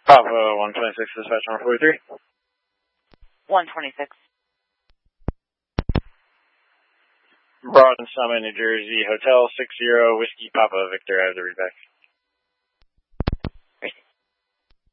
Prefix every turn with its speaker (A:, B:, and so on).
A: Papa 126, dispatch 143.
B: 126.
A: Broad and Summit, New Jersey, Hotel 60 Whiskey Papa Victor, I have the readback.